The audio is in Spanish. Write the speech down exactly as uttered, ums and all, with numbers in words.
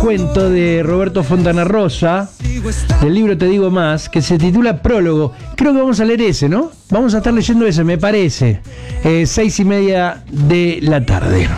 cuento de Roberto Fontana Rosa, del libro Te digo más, que se titula Prólogo. Creo que vamos a leer ese, ¿no? Vamos a estar leyendo ese, me parece. Eh, seis y media de la tarde.